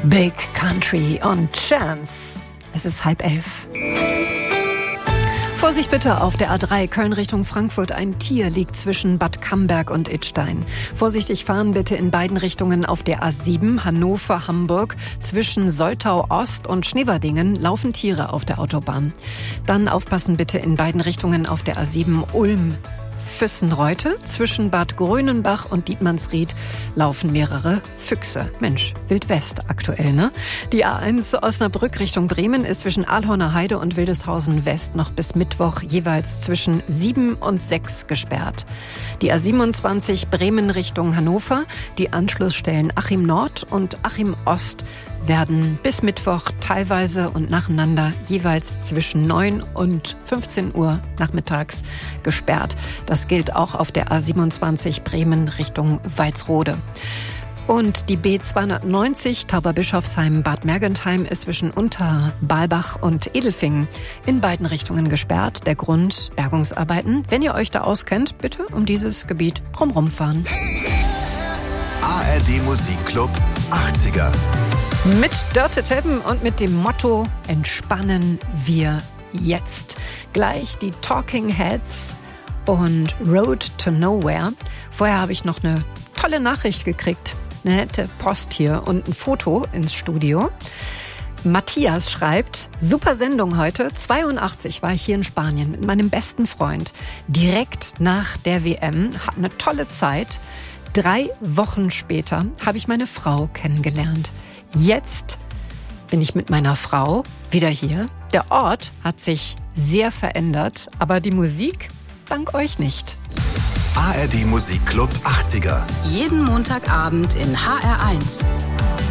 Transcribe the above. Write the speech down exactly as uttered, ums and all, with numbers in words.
Big Country on Chance. Es ist halb elf. Vorsicht bitte auf der A drei Köln Richtung Frankfurt. Ein Tier liegt zwischen Bad Camberg und Idstein. Vorsichtig fahren bitte in beiden Richtungen auf der A sieben Hannover-Hamburg. Zwischen Soltau Ost und Schneverdingen laufen Tiere auf der Autobahn. Dann aufpassen bitte in beiden Richtungen auf der A sieben Ulm. Füssenreute. Zwischen Bad Grönenbach und Dietmannsried laufen mehrere Füchse. Mensch, Wildwest aktuell, ne? Die A eins Osnabrück Richtung Bremen ist zwischen Aalhorner Heide und Wildeshausen West noch bis Mittwoch jeweils zwischen sieben und sechs gesperrt. Die A siebenundzwanzig Bremen Richtung Hannover, die Anschlussstellen Achim Nord und Achim Ost werden bis Mittwoch teilweise und nacheinander jeweils zwischen neun und fünfzehn Uhr nachmittags gesperrt. Das gilt auch auf der A siebenundzwanzig Bremen Richtung Walsrode. Und die B zweihundertneunzig Tauberbischofsheim-Bad Mergentheim ist zwischen Unterbalbach und Edelfingen in beiden Richtungen gesperrt. Der Grund Bergungsarbeiten. Wenn ihr euch da auskennt, bitte um dieses Gebiet drumherum fahren. A R D Musikclub achtziger. Mit Dörte Teppen und mit dem Motto entspannen wir jetzt. Gleich die Talking Heads und Road to Nowhere. Vorher habe ich noch eine tolle Nachricht gekriegt. Eine nette Post hier und ein Foto ins Studio. Matthias schreibt, super Sendung heute. zweiundachtzig war ich hier in Spanien mit meinem besten Freund. Direkt nach der W M. Hat eine tolle Zeit. Drei Wochen später habe ich meine Frau kennengelernt. Jetzt bin ich mit meiner Frau wieder hier. Der Ort hat sich sehr verändert, aber die Musik dank euch nicht. A R D Musikclub achtziger. Jeden Montagabend in H R eins.